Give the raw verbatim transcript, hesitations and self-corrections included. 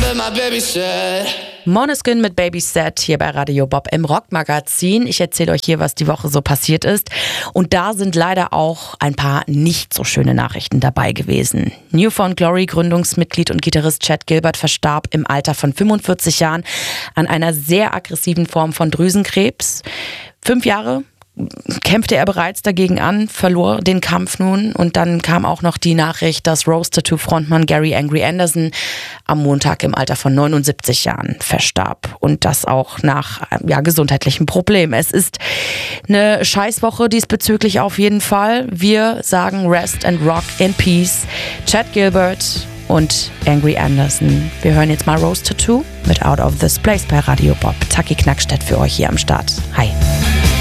Måneskin mit Babyset hier bei Radio Bob im Rockmagazin. Ich erzähle euch hier, was die Woche so passiert ist. Und da sind leider auch ein paar nicht so schöne Nachrichten dabei gewesen. New Found Glory Gründungsmitglied und Gitarrist Chad Gilbert verstarb im Alter von fünfundvierzig Jahren an einer sehr aggressiven Form von Drüsenkrebs. Fünf Jahre kämpfte er bereits dagegen an, verlor den Kampf nun und dann kam auch noch die Nachricht, dass Rose Tattoo-Frontmann Gary Angry Anderson am Montag im Alter von neunundsiebzig Jahren verstarb und das auch nach ja, gesundheitlichen Problemen. Es ist eine Scheißwoche diesbezüglich auf jeden Fall. Wir sagen Rest and Rock in Peace. Chad Gilbert und Angry Anderson. Wir hören jetzt mal Rose Tattoo mit Out of This Place bei Radio Bob. Taki Knackstedt für euch hier am Start. Hi.